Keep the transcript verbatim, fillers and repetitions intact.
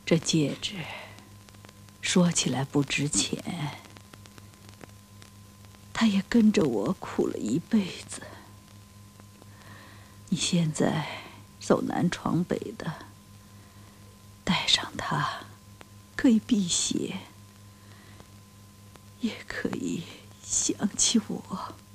这戒指说起来不值钱，它也跟着我苦了一辈子。你现在走南闯北的，戴上它，可以辟邪，也可以想起我。